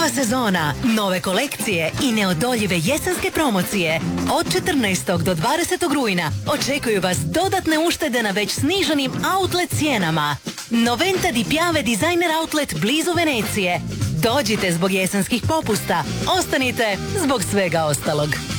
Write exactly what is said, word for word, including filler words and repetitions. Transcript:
Nova sezona, nove kolekcije i neodoljive jesenske promocije. Od četrnaestog do dvadesetog rujna očekuju vas dodatne uštede na već sniženim outlet cijenama. Noventa di Piave Designer Outlet blizu Venecije. Dođite zbog jesenskih popusta, ostanite zbog svega ostalog.